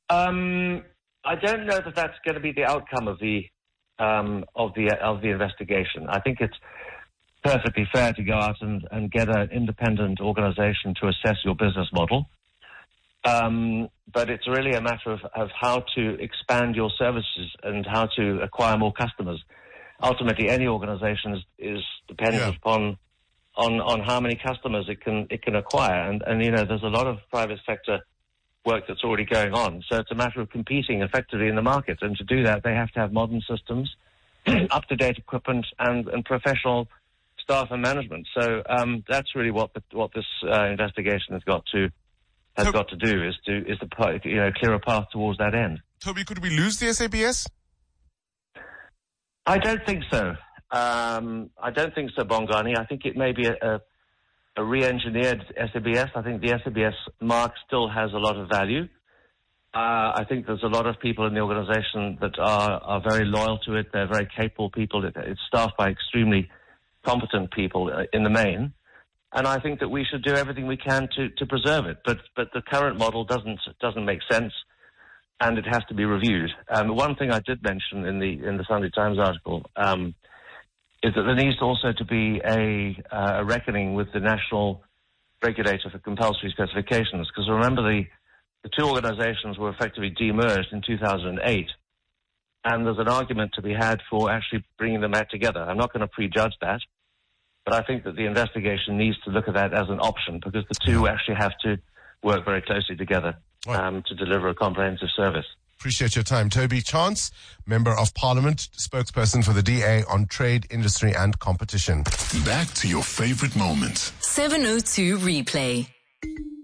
I don't know that that's going to be the outcome of the investigation. I think it's perfectly fair to go out and get an independent organization to assess your business model. But it's really a matter of how to expand your services and how to acquire more customers. Ultimately, any organization is dependent upon how many customers it can acquire. And there's a lot of private sector work that's already going on. So it's a matter of competing effectively in the market. And to do that, they have to have modern systems, up-to-date equipment, and professional staff and management. So that's really what this investigation has got to do is to clear a path towards that end. Toby, could we lose the SABS? I don't think so. I don't think so, Bongani. I think it may be a re-engineered SABS. I think the SABS mark still has a lot of value. I think there's a lot of people in the organization that are very loyal to it. They're very capable people. It's staffed by extremely competent people in the main. And I think that we should do everything we can to preserve it. But the current model doesn't make sense, and it has to be reviewed. One thing I did mention in the Sunday Times article is that there needs also to be a reckoning with the national regulator for compulsory specifications. Because remember, the two organizations were effectively demerged in 2008, and there's an argument to be had for actually bringing them back together. I'm not going to prejudge that. But I think that the investigation needs to look at that as an option because the two actually have to work very closely together to deliver a comprehensive service. Appreciate your time. Toby Chance, Member of Parliament, spokesperson for the DA on trade, industry and competition. Back to your favorite moments. 702 Replay.